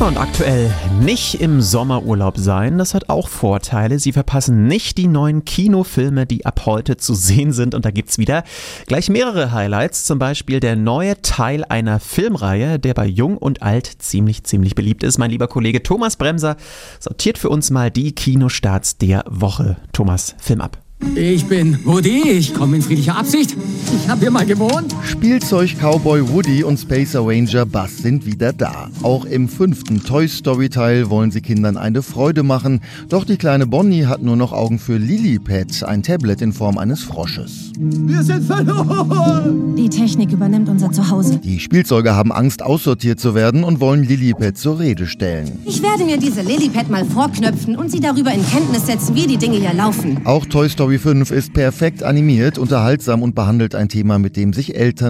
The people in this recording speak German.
Und aktuell nicht im Sommerurlaub sein, das hat auch Vorteile. Sie verpassen nicht die neuen Kinofilme, die ab heute zu sehen sind. Und da gibt's wieder gleich mehrere Highlights. Zum Beispiel der neue Teil einer Filmreihe, der bei Jung und Alt ziemlich beliebt ist. Mein lieber Kollege Thomas Bremser sortiert für uns mal die Kinostarts der Woche. Thomas, Film ab. Ich bin Woody, ich komme in friedlicher Absicht. Ich habe hier mal gewohnt. Spielzeug-Cowboy Woody und Space Ranger Buzz sind wieder da. Auch im 5. Toy Story Teil wollen sie Kindern eine Freude machen. Doch die kleine Bonnie hat nur noch Augen für Lilliput, ein Tablet in Form eines Frosches. Wir sind verloren. Die Technik übernimmt unser Zuhause. Die Spielzeuge haben Angst, aussortiert zu werden und wollen Lilliput zur Rede stellen. Ich werde mir diese Lilliput mal vorknöpfen und sie darüber in Kenntnis setzen, wie die Dinge hier laufen. Auch Toy Story 5 ist perfekt animiert, unterhaltsam und behandelt ein Thema, mit dem sich Eltern